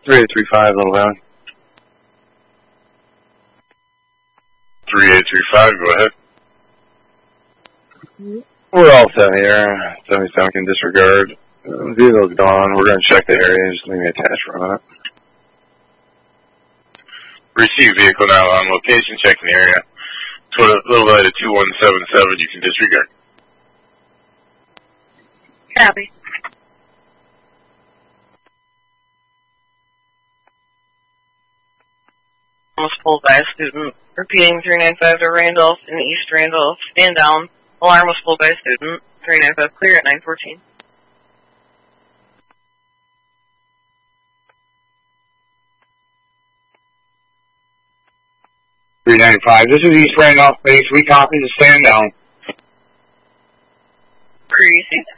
3835, Little Valley. 3835, go ahead. We're all set here. 77 can disregard. Vehicle's gone. We're going to check the area. Just leave me attached for a minute. Receive vehicle now on location. Checking the area. Little Valley to 2177. You can disregard. Copy. Almost pulled by a student. Repeating 395 to Randolph in East Randolph. Stand down. Alarm was pulled by a student. 395 clear at 914. This is East Randolph base. We copy to stand down. Crazy.